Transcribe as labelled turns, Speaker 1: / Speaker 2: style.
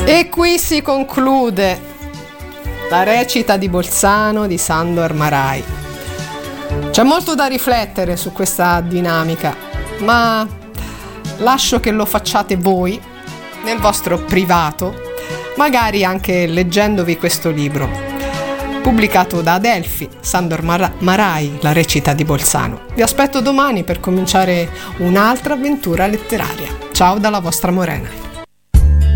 Speaker 1: E qui si conclude la recita di Bolzano di Sándor Márai. C'è molto da riflettere su questa dinamica, ma lascio che lo facciate voi nel vostro privato, magari anche leggendovi questo libro, pubblicato da Adelphi, Sándor Márai, la recita di Bolzano. Vi aspetto domani per cominciare un'altra avventura letteraria. Ciao dalla vostra Morena.